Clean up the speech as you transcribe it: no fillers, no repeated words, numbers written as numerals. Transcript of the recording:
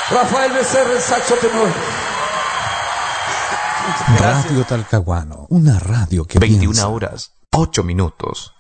Rafael Becerra, el saxo tenor. Radio Talcahuano, una radio que 21 piensa. horas, 8 minutos.